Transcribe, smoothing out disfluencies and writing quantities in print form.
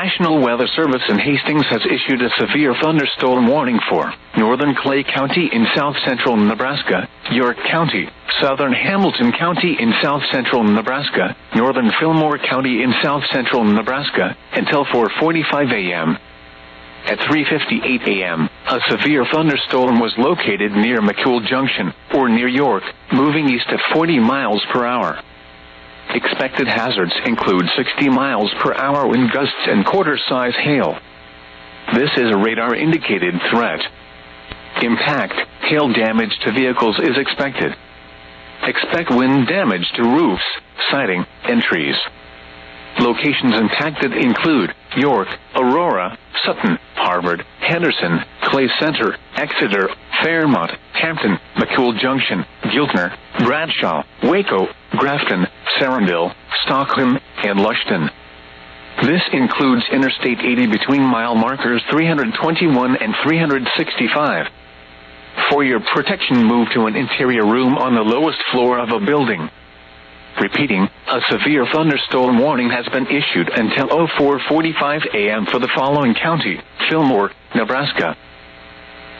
National Weather Service in Hastings has issued a severe thunderstorm warning for northern Clay County in south-central Nebraska, York County, southern Hamilton County in south-central Nebraska, northern Fillmore County in south-central Nebraska, until 4:45 a.m. At 3:58 a.m., a severe thunderstorm was located near McCool Junction, or near York, moving east at 40 miles per hour. Expected hazards include 60 miles per hour wind gusts and quarter-size hail. This is a radar-indicated threat. Impact, hail damage to vehicles is expected. Expect wind damage to roofs, siding, and trees. Locations impacted include York, Aurora, Sutton, Harvard, Henderson, Clay Center, Exeter, Fairmont, Hampton, McCool Junction, Giltner, Bradshaw, Waco, Grafton, Sarandale, Stockholm, and Lushton. This includes Interstate 80 between mile markers 321 and 365. For your protection, move to an interior room on the lowest floor of a building. Repeating, a severe thunderstorm warning has been issued until 04:45 a.m. for the following county: Fillmore, Nebraska,